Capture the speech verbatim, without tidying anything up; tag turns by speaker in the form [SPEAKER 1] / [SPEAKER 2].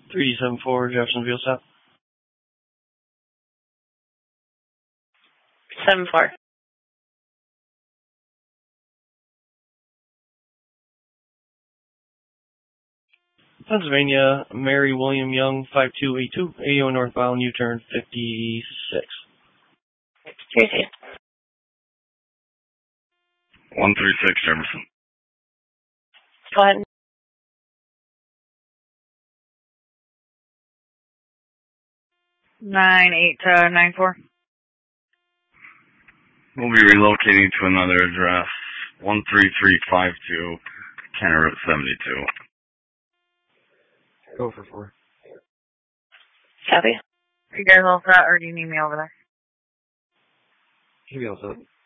[SPEAKER 1] three seven four Jeffersonville South.
[SPEAKER 2] seven four.
[SPEAKER 1] Pennsylvania, Mary William Young, five two eight two, A O northbound, U-turn fifty-six.
[SPEAKER 2] Tracy.
[SPEAKER 3] one three six Jefferson.
[SPEAKER 2] Go ahead.
[SPEAKER 4] Nine eight uh, nine four.
[SPEAKER 3] We'll be relocating to another address, one three three five two, Kenner Route seventy-two.
[SPEAKER 1] Go for four.
[SPEAKER 2] Copy.
[SPEAKER 4] You guys all set, or do you need me over there?
[SPEAKER 1] Should be all set.